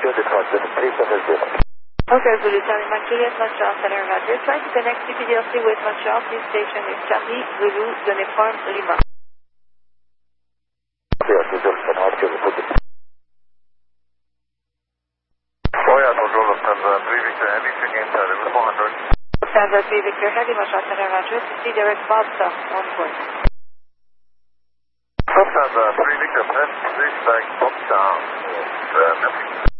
Studio departure 370. Okay, Zulu Charlie Mike Juliet, Montreal Center, Roger. Trying to connect CPDLC with Montreal. Please station is Charlie Zulu Uniform Lima. Lufthansa 3 Victor Heavy, check in level 400. Lufthansa 3 Victor Heavy, Montreal Center, Roger. To see direct Bobstop, 1 point. Lufthansa 3 Victor, press 3 back, Bobstop, nothing.